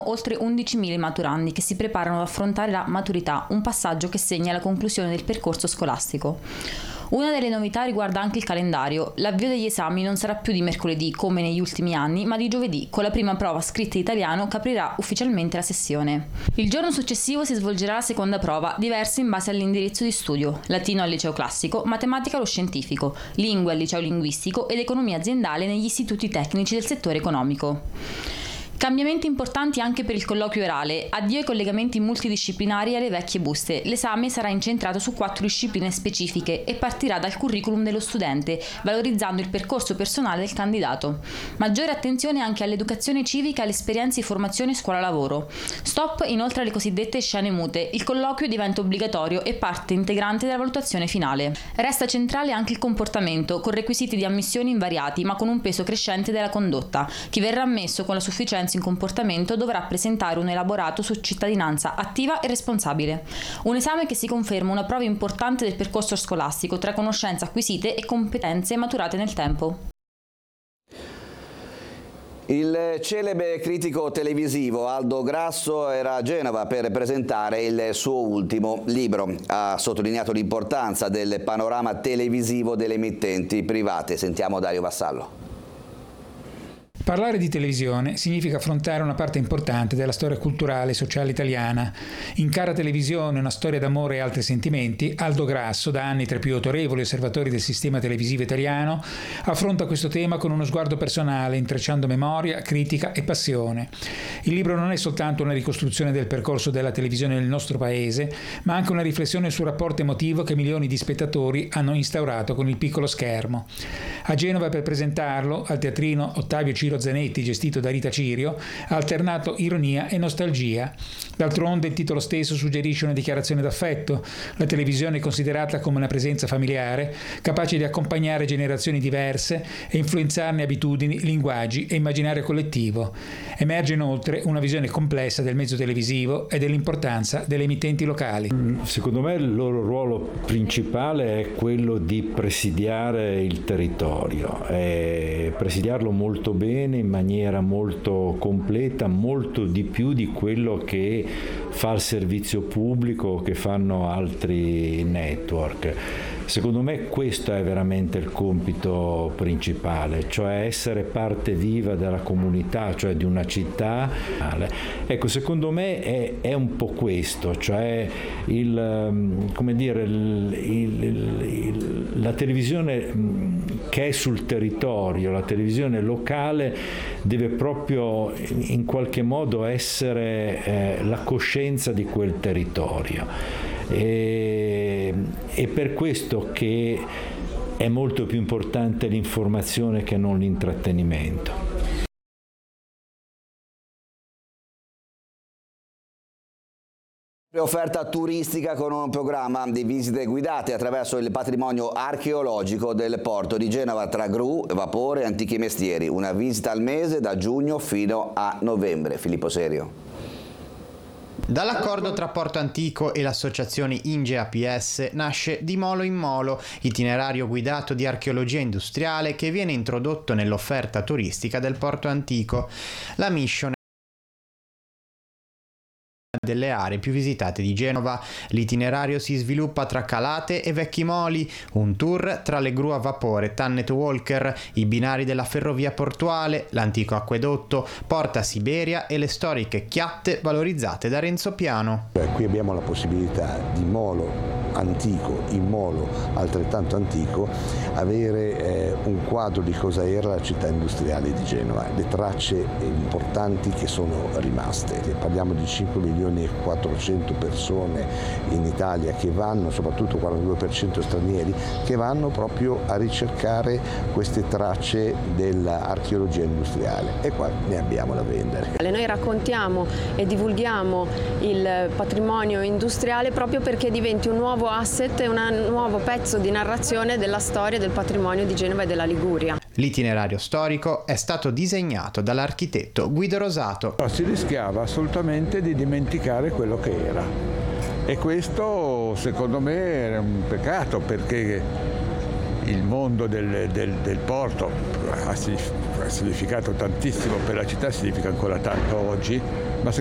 Oltre 11.000 maturandi che si preparano ad affrontare la maturità, un passaggio che segna la conclusione del percorso scolastico. Una delle novità riguarda anche il calendario. L'avvio degli esami non sarà più di mercoledì come negli ultimi anni, ma di giovedì, con la prima prova scritta in italiano che aprirà ufficialmente la sessione. Il giorno successivo si svolgerà la seconda prova, diversa in base all'indirizzo di studio: latino al liceo classico, matematica allo scientifico, lingue al liceo linguistico ed economia aziendale negli istituti tecnici del settore economico. Cambiamenti importanti anche per il colloquio orale. Addio ai collegamenti multidisciplinari e alle vecchie buste. L'esame sarà incentrato su 4 discipline specifiche e partirà dal curriculum dello studente, valorizzando il percorso personale del candidato. Maggiore attenzione anche all'educazione civica e alle esperienze di formazione scuola-lavoro. Stop inoltre alle cosiddette scene mute. Il colloquio diventa obbligatorio e parte integrante della valutazione finale. Resta centrale anche il comportamento, con requisiti di ammissione invariati, ma con un peso crescente della condotta. Chi verrà ammesso con la sufficienza in comportamento dovrà presentare un elaborato su cittadinanza attiva e responsabile. Un esame che si conferma una prova importante del percorso scolastico tra conoscenze acquisite e competenze maturate nel tempo. Il celebre critico televisivo Aldo Grasso era a Genova per presentare il suo ultimo libro. Ha sottolineato l'importanza del panorama televisivo delle emittenti private. Sentiamo Dario Vassallo. Parlare di televisione significa affrontare una parte importante della storia culturale e sociale italiana. In Cara Televisione, una storia d'amore e altri sentimenti, Aldo Grasso, da anni tra i più autorevoli osservatori del sistema televisivo italiano, affronta questo tema con uno sguardo personale, intrecciando memoria, critica e passione. Il libro non è soltanto una ricostruzione del percorso della televisione nel nostro paese, ma anche una riflessione sul rapporto emotivo che milioni di spettatori hanno instaurato con il piccolo schermo. A Genova, per presentarlo, al teatrino Ottavio Ciro Zanetti, gestito da Rita Cirio, ha alternato ironia e nostalgia. D'altronde il titolo stesso suggerisce una dichiarazione d'affetto. La televisione è considerata come una presenza familiare, capace di accompagnare generazioni diverse e influenzarne abitudini, linguaggi e immaginario collettivo. Emerge inoltre una visione complessa del mezzo televisivo e dell'importanza delle emittenti locali. Secondo me il loro ruolo principale è quello di presidiare il territorio, presidiarlo molto bene, in maniera molto completa, molto di più di quello che fa il servizio pubblico, che fanno altri network. Secondo me questo è veramente il compito principale, cioè essere parte viva della comunità, cioè di una città. Ecco, secondo me è un po' questo, cioè la televisione che è sul territorio, la televisione locale deve proprio in qualche modo essere la coscienza di quel territorio. E per questo che è molto più importante l'informazione che non l'intrattenimento. Offerta turistica con un programma di visite guidate attraverso il patrimonio archeologico del porto di Genova tra gru, vapore e antichi mestieri. Una visita al mese da giugno fino a novembre. Filippo Serio. Dall'accordo tra Porto Antico e l'associazione Inge APS nasce Di Molo in Molo, itinerario guidato di archeologia industriale che viene introdotto nell'offerta turistica del Porto Antico. La mission delle aree più visitate di Genova. L'itinerario si sviluppa tra calate e vecchi moli, un tour tra le gru a vapore Tannet Walker, i binari della ferrovia portuale, l'antico acquedotto, Porta Siberia e le storiche chiatte valorizzate da Renzo Piano. Qui abbiamo la possibilità di molo antico in molo altrettanto antico avere un quadro di cosa era la città industriale di Genova, le tracce importanti che sono rimaste. Parliamo di 5.400.000 persone in Italia che vanno, soprattutto 42% stranieri, che vanno proprio a ricercare queste tracce dell'archeologia industriale e qua ne abbiamo da vendere. Noi raccontiamo e divulghiamo il patrimonio industriale proprio perché diventi un nuovo asset e un nuovo pezzo di narrazione della storia del patrimonio di Genova e della Liguria. L'itinerario storico è stato disegnato dall'architetto Guido Rosato. Si rischiava assolutamente di dimenticare quello che era e questo secondo me era un peccato perché il mondo del porto significato tantissimo per la città, significa ancora tanto oggi, ma